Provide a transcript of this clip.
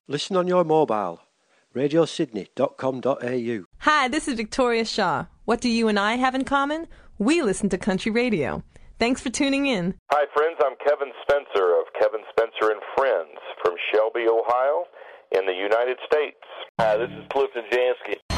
Listen on your mobile. radiosydney.com.au. Hi, this is Victoria Shaw. What do you and I have in common? We listen to country radio. Thanks for tuning in. Hi, friends. I'm Kevin Spencer of Kevin Spencer and Friends from Shelby, Ohio, in the United States. Hi, this is Clifton Jansky.